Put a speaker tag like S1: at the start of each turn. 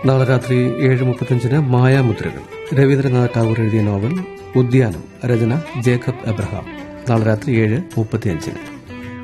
S1: നാളെ രാത്രി 7:35 മായാമുദ്രകൾ. രവീന്ദ്രനാഥ് ടാഗോർ എഴുതിയ നോവൽ ഉദ്യാനം. രചന ജേക്കബ് എബ്രഹാം. നാളെ രാത്രി 7:35.